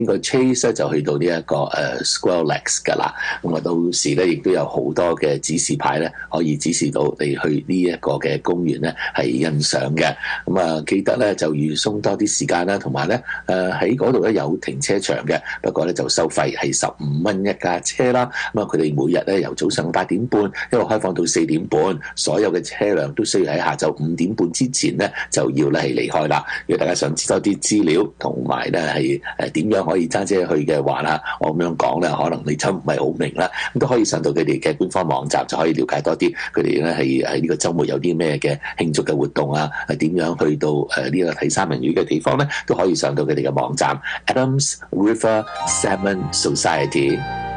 呢個 Chase 咧就去到呢一個Square Lakes 㗎啦。咁啊，到時咧亦都有好多嘅指示牌咧，可以指示到你去呢一個嘅公園咧係欣賞嘅。咁啊，記得咧就預鬆多啲時間啦，同埋咧喺嗰度咧有停車場嘅，不過咧就收費係15蚊一架車啦。咁啊，佢哋每日咧由早上8點半一路開放到4點半，所有嘅車輛都需要喺下晝5點半之前咧就要咧係離開啦。如果大家想知多啲資料同埋咧係點樣可以揸車去嘅話啦，我咁樣講咧，可能你就唔係好明啦。咁都可以上到佢哋嘅官方網站，就可以了解多啲佢哋咧係喺呢個週末有啲咩嘅慶祝嘅活動啊，係點樣去到呢個睇三文魚嘅地方咧，都可以上到佢哋嘅網站 Adams River Salmon Society。